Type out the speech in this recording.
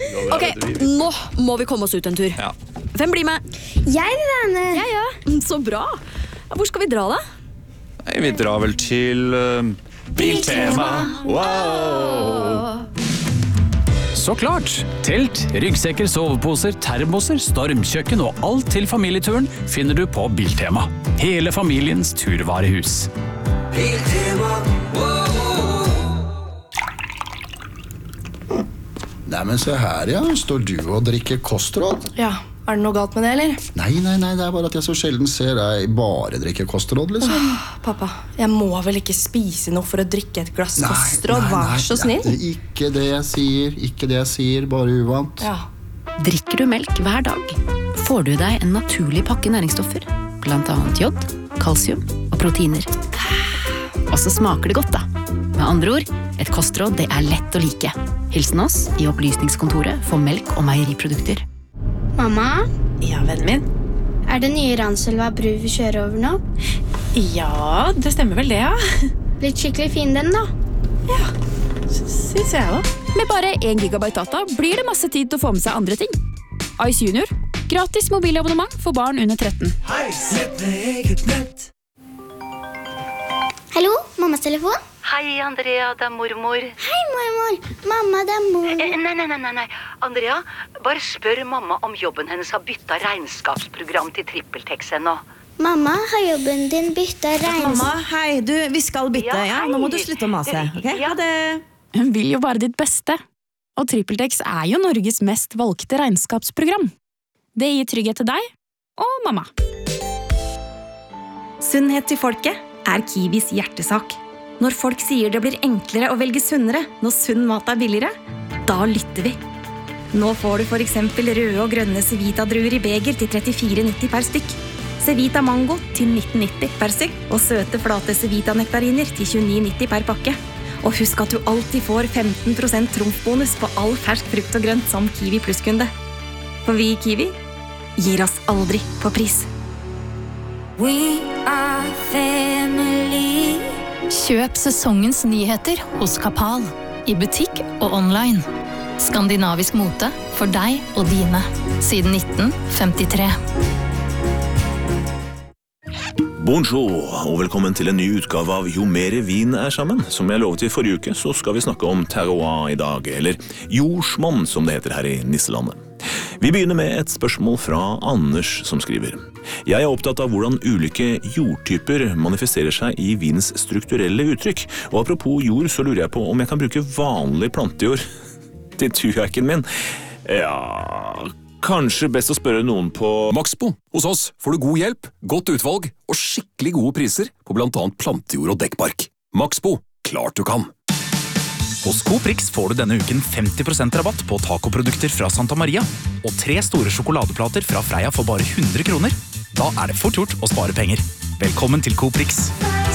Ok, nå må vi komme oss ut en tur. Ja. Hvem blir med? Jeg vil være med. Ja. Så bra. Hvor skal vi dra da? Nei, vi drar vel til Biltema. Wow! Så klart! Telt, ryggsekker, soveposer, termoser, stormkjøkken og alt til familieturen finner du på Biltema. Hele familiens turvarehus. Biltema. Nei, men se her, ja. Står du og drikker kostråd? Ja, er det noe galt med det, eller? Nei, det er bare at jeg så sjelden ser deg bare drikke kostråd, liksom. Pappa, jeg må vel ikke spise noe for å drikke et glass kostråd, vær så snill. Ikke det jeg sier, bare uvant. Ja. Drikker du melk hver dag, får du deg en naturlig pakke næringsstoffer, blant annet jod, kalsium og proteiner. Og så smaker det godt da. Med andre ord, et kostråd det er lett å like. Hilsen oss i opplysningskontoret for melk og meieriprodukter. Mamma, Ja, vennen min. er det nye Ranselva bru vi kjører over nå? Ja, det stemmer vel det, ja. Blitt skikkelig fin den da. Synes jeg også. Med bare 1 gigabyte data blir det masse tid til å få med seg andre ting. Ice Junior, gratis mobilabonnement for barn under 13. Hei, sett med eget nett. Hallo, mammas telefon? Hei, Andrea, det er mormor. Hei, mormor. Mamma, det er mor. Nei. Andrea, bare spør mamma om jobben hennes har byttet regnskapsprogram til TrippelTex ennå. Mamma, har jobben din byttet Mamma, hei, vi skal bytte, ja? Nå må du slutte å mase, ok? Ha det. Hun vil jo bare ditt beste. Og TrippelTex er jo Norges mest valgte regnskapsprogram. Det gir trygghet til deg og mamma. Sunnhet til folket er Kiwis hjertesak. Når folk sier det blir enklere å velge sunnere når sunn mat er billigere, da lytter vi. Nå får du for eksempel røde og grønne Cevita-druer i beger til 34,90 per stykk. Cevita Mango til 19,90 per stykk, og søte flate Cevita-nektariner til 29,90 per pakke. Og husk at du alltid får 15% trumfbonus på all fersk frukt og grønt som Kiwi Plus-kunde. For vi i Kiwi gir oss aldri på pris. We are family. Kjøp sesongens nyheter hos Kapal, i butikk og online. Skandinavisk mote for deg og dine, siden 1953. Bonjour, og velkommen til en ny utgave av Jo mere vin er sammen. Som jeg lovet i forrige uke, så skal vi snakke om terroir i dag, eller jordsmonn som det heter her i Nisselandet. Vi begynner med et spørsmål fra Anders som skriver. Jeg er opptatt av hvordan ulike jordtyper manifesterer seg i vinens strukturelle uttrykk. Og apropos jord, så lurer jeg på om jeg kan bruke vanlig plantejord til turjakken min. Ja, kanskje best å spørre noen på Maxbo. Hos oss får du god hjelp, godt utvalg og skikkelig gode priser på blant annet plantejord og dekkbark. Maxbo, klart du kan. Hos Coprix får du denne uken 50% rabatt på tacoprodukter fra Santa Maria og 3 store sjokoladeplater fra Freia for bare 100 kroner. Da er det fort gjort å spare penger. Velkommen til Coprix.